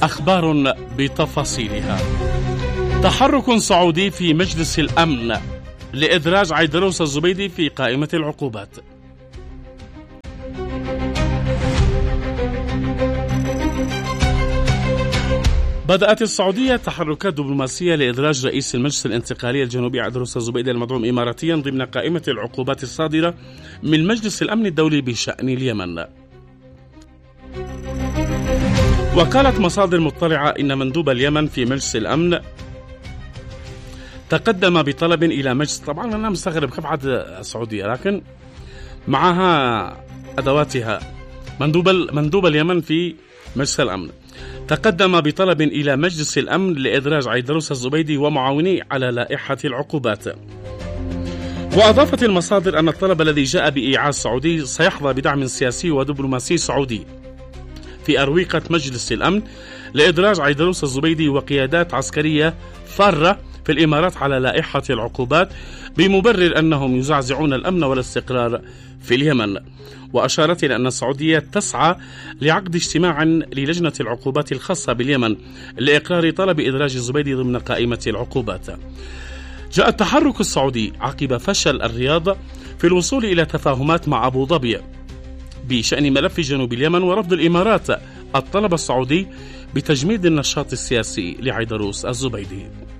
أخبار بتفاصيلها. تحرك سعودي في مجلس الأمن لإدراج عيدروس الزبيدي في قائمة العقوبات. بدأت السعودية تحركات دبلوماسية لإدراج رئيس المجلس الانتقالي الجنوبي عيدروس الزبيدي المدعوم إماراتيا ضمن قائمة العقوبات الصادرة من مجلس الأمن الدولي بشأن اليمن. وقالت مصادر مطلعة إن مندوب اليمن في مجلس الأمن تقدم بطلب إلى مجلس، طبعا أنا مستغرب كيف عاد السعودية لكن معها أدواتها، مندوب اليمن في مجلس الأمن تقدم بطلب إلى مجلس الأمن لإدراج عيدروس الزبيدي ومعاونيه على لائحة العقوبات. وأضافت المصادر أن الطلب الذي جاء بإيعاز سعودي سيحظى بدعم سياسي ودبلوماسي سعودي في أروقة مجلس الأمن لإدراج عيدروس الزبيدي وقيادات عسكرية فارة في الإمارات على لائحة العقوبات بمبرر أنهم يزعزعون الأمن والاستقرار في اليمن. وأشارت إلى أن السعودية تسعى لعقد اجتماع للجنة العقوبات الخاصة باليمن لإقرار طلب إدراج الزبيدي ضمن قائمة العقوبات. جاء التحرك السعودي عقب فشل الرياض في الوصول إلى تفاهمات مع أبو ظبي بشأن ملف جنوب اليمن، ورفض الإمارات الطلب السعودي بتجميد النشاط السياسي لعيدروس الزبيدي.